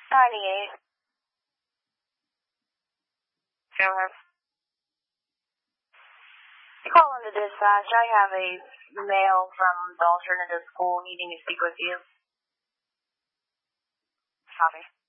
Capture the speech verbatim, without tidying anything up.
ninety-eight. Go ahead. You call into dispatch. I have a male from the alternative school needing to speak with you. Copy.